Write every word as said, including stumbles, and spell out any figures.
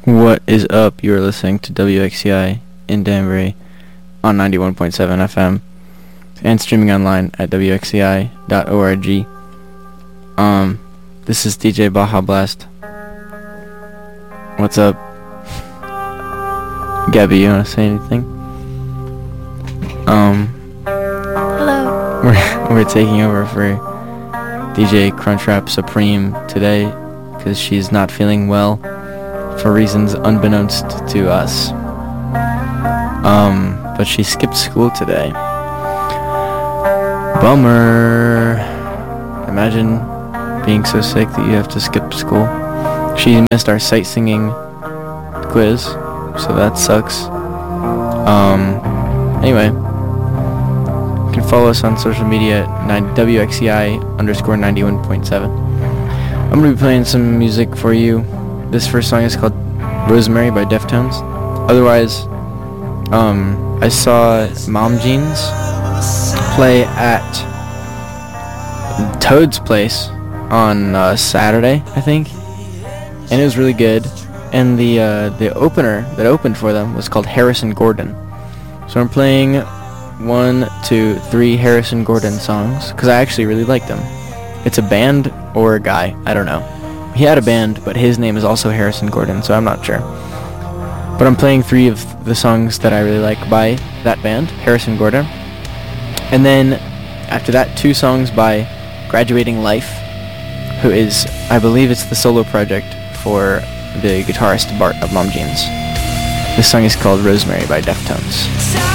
What is up? You're listening to W X C I in Danbury on ninety-one point seven F M and streaming online at W X C I dot org. Um, this is D J Baja Blast. What's up? Gabby, you wanna say anything? Um, Hello. We're, we're taking over for D J Crunchwrap Supreme today because she's not feeling well for reasons unbeknownst to us. Um, but she skipped school today. Bummer. Imagine being so sick that you have to skip school. She missed our sight singing quiz, so that sucks. Um, anyway, you can follow us on social media at W X C I underscore ninety-one point seven. I'm going to be playing some music for you. This first song is called Rosemary by Deftones. Otherwise, um, I saw Mom Jeans play at Toad's Place on uh, Saturday, I think, and it was really good. And the uh, the opener that opened for them was called Harrison Gordon. So I'm playing one, two, three Harrison Gordon songs because I actually really like them. It's a band or a guy, I don't know. He had a band, but his name is also Harrison Gordon, so I'm not sure. But I'm playing three of the songs that I really like by that band, Harrison Gordon. And then after that, two songs by Graduating Life, who is, I believe it's the solo project for the guitarist Bart of Mom Jeans. This song is called Rosemary by Deftones.